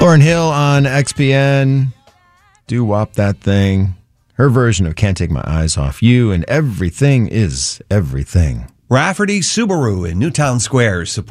Lauryn Hill on XPN. Doo-wop that thing. Her version of Can't Take My Eyes Off You, and Everything is Everything. Rafferty Subaru in Newtown Square.